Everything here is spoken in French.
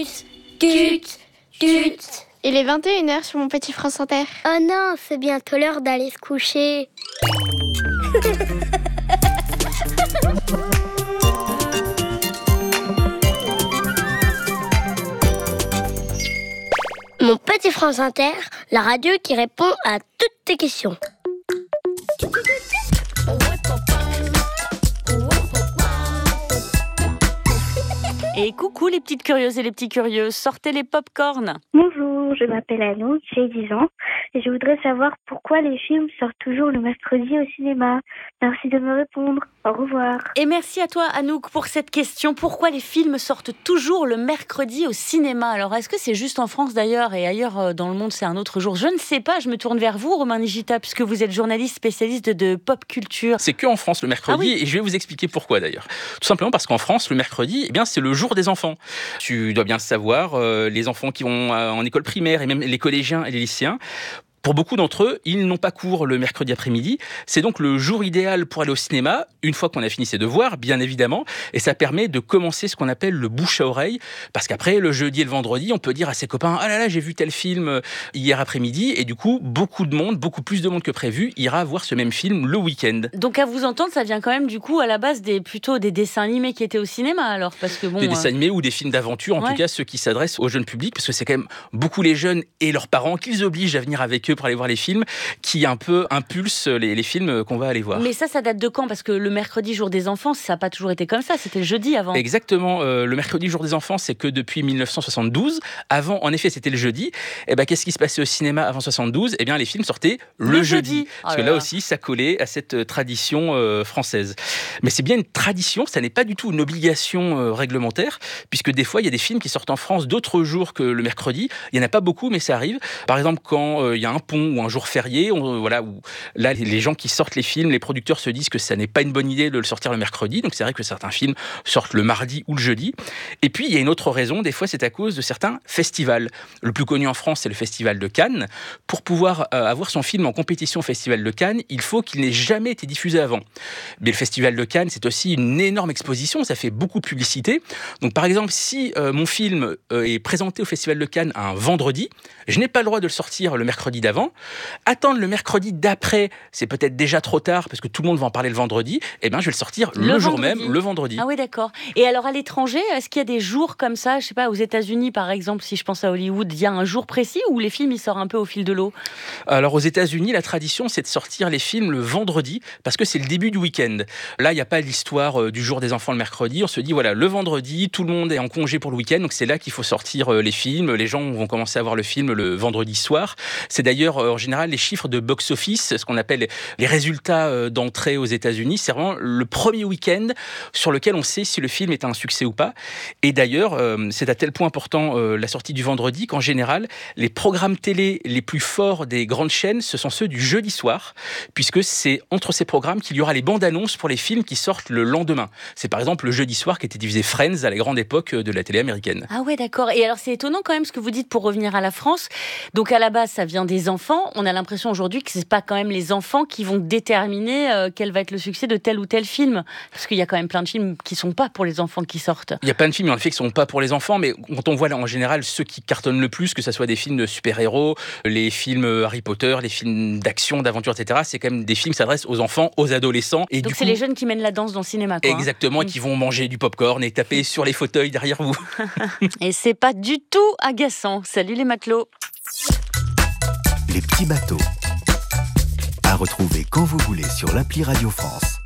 Tut, tut. Il est 21h sur mon petit France Inter. Oh non, c'est bientôt l'heure d'aller se coucher. Mon petit France Inter, la radio qui répond à toutes tes questions. Et coucou les petites curieuses et les petits curieux, sortez les pop-corn. Bonjour, je m'appelle Anouk, j'ai 10 ans et je voudrais savoir pourquoi les films sortent toujours le mercredi au cinéma. Merci de me répondre. Au revoir. Et merci à toi Anouk pour cette question. Pourquoi les films sortent toujours le mercredi au cinéma ? Alors est-ce que c'est juste en France d'ailleurs et ailleurs dans le monde c'est un autre jour ? Je ne sais pas, je me tourne vers vous Romain Nigita puisque vous êtes journaliste spécialiste de pop culture. C'est que en France le mercredi, oui. Et je vais vous expliquer pourquoi d'ailleurs. Tout simplement parce qu'en France le mercredi, c'est le jour des enfants. Tu dois bien le savoir, les enfants qui vont en école primaire et même les collégiens et les lycéens. Pour beaucoup d'entre eux, ils n'ont pas cours le mercredi après-midi. C'est donc le jour idéal pour aller au cinéma, une fois qu'on a fini ses devoirs, bien évidemment. Et ça permet de commencer ce qu'on appelle le bouche à oreille. Parce qu'après, le jeudi et le vendredi, on peut dire à ses copains « Ah là là, j'ai vu tel film hier après-midi ». Et du coup, beaucoup plus de monde que prévu, ira voir ce même film le week-end. Donc à vous entendre, ça vient quand même du coup à la base plutôt des dessins animés qui étaient au cinéma alors parce que des dessins animés ou des films d'aventure, en tout cas ceux qui s'adressent au jeune public. Parce que c'est quand même beaucoup les jeunes et leurs parents qu'ils obligent à venir avec eux pour aller voir les films, qui un peu impulsent les films qu'on va aller voir. Mais ça date de quand ? Parce que le mercredi, jour des enfants, ça n'a pas toujours été comme ça, c'était le jeudi avant. Exactement, le mercredi, jour des enfants, c'est que depuis 1972. Avant, en effet, c'était le jeudi. Et qu'est-ce qui se passait au cinéma avant 72 ? Les films sortaient le jeudi. Parce que là aussi, ça collait à cette tradition française. Mais c'est bien une tradition, ça n'est pas du tout une obligation réglementaire, puisque des fois, il y a des films qui sortent en France d'autres jours que le mercredi. Il n'y en a pas beaucoup, mais ça arrive. Par exemple, quand il y a un pont ou un jour férié, où là, les gens qui sortent les films, les producteurs se disent que ça n'est pas une bonne idée de le sortir le mercredi. Donc c'est vrai que certains films sortent le mardi ou le jeudi. Et puis, il y a une autre raison, des fois, c'est à cause de certains festivals. Le plus connu en France, c'est le Festival de Cannes. Pour pouvoir avoir son film en compétition au Festival de Cannes, il faut qu'il n'ait jamais été diffusé avant. Mais le Festival de Cannes, c'est aussi une énorme exposition, ça fait beaucoup de publicité. Donc par exemple, si mon film est présenté au Festival de Cannes un vendredi, je n'ai pas le droit de le sortir le mercredi d'avant. Attendre le mercredi d'après, c'est peut-être déjà trop tard parce que tout le monde va en parler le vendredi. Je vais le sortir le jour même, le vendredi. Ah oui, d'accord. Et alors à l'étranger, est-ce qu'il y a des jours comme ça, je sais pas, aux États-Unis par exemple, si je pense à Hollywood, il y a un jour précis où les films ils sortent un peu au fil de l'eau ? Alors aux États-Unis, la tradition c'est de sortir les films le vendredi parce que c'est le début du week-end. Là, il n'y a pas l'histoire du jour des enfants le mercredi. On se dit voilà, le vendredi, tout le monde est en congé pour le week-end, donc c'est là qu'il faut sortir les films. Les gens vont commencer à voir le film le vendredi soir. C'est d'ailleurs en général les chiffres de box-office, ce qu'on appelle les résultats d'entrée aux États-Unis. C'est vraiment le premier week-end sur lequel on sait si le film est un succès ou pas. Et d'ailleurs, c'est à tel point important la sortie du vendredi qu'en général, les programmes télé les plus forts des grandes chaînes, ce sont ceux du jeudi soir, puisque c'est entre ces programmes qu'il y aura les bandes annonces pour les films qui sortent le lendemain. C'est par exemple le jeudi soir qu'était diffusé Friends à la grande époque de la télé américaine. Ah ouais, d'accord. Et alors c'est étonnant quand même ce que vous dites pour revenir à la France. Donc à la base, ça vient des enfants. On a l'impression aujourd'hui que c'est pas quand même les enfants qui vont déterminer quel va être le succès de tel ou tel film. Parce qu'il y a quand même plein de films qui sont pas pour les enfants qui sortent. Il y a plein de films en effet qui sont pas pour les enfants, mais quand on voit là en général ceux qui cartonnent le plus, que ce soit des films de super-héros, les films Harry Potter, les films d'action, d'aventure, etc., c'est quand même des films qui s'adressent aux enfants, aux adolescents. Et donc du c'est coup, les jeunes qui mènent la danse dans le cinéma, quoi. Exactement, et qui vont manger du popcorn et taper sur les fauteuils derrière vous. Et c'est pas du tout agaçant. Salut les matelots. Les petits bateaux. À retrouver quand vous voulez sur l'appli Radio France.